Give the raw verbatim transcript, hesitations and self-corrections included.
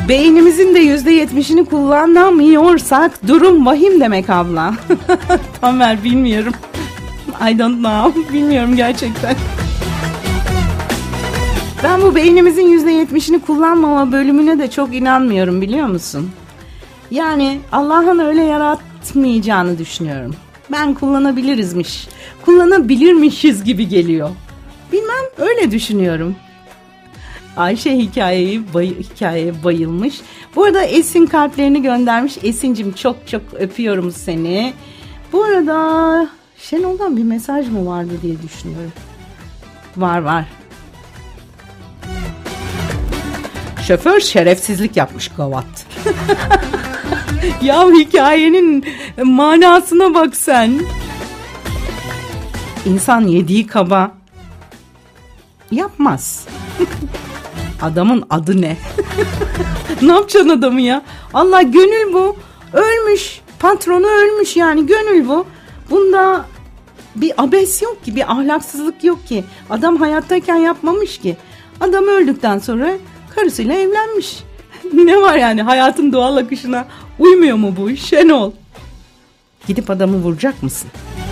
Beynimizin de yüzde yetmişini kullanamıyorsak durum vahim demek abla. Tamer bilmiyorum. I don't know. Bilmiyorum gerçekten. Ben bu beynimizin yüzde yetmişini kullanmama bölümüne de çok inanmıyorum, biliyor musun? Yani Allah'ın öyle yaratmayacağını düşünüyorum. Ben kullanabilirizmiş, kullanabilirmişiz gibi geliyor. Bilmem, öyle düşünüyorum. Ayşe hikayeyi bay- hikayeye bayılmış. Bu arada Esin kalplerini göndermiş. Esin'cim çok çok öpüyorum seni. Bu arada Şenol'dan bir mesaj mı vardı diye düşünüyorum. Var var. Şoför şerefsizlik yapmış gavat. Ya hikayenin manasına bak sen. İnsan yediği kaba yapmaz. Adamın adı ne? Ne yapacaksın adamı ya? Allah, gönül bu. Ölmüş. Patronu ölmüş yani, gönül bu. Bunda bir abes yok ki, bir ahlaksızlık yok ki. Adam hayattayken yapmamış ki. Adam öldükten sonra karısıyla evlenmiş. Ne var yani, hayatın doğal akışına uymuyor mu bu iş? Şenol. Gidip adamı vuracak mısın?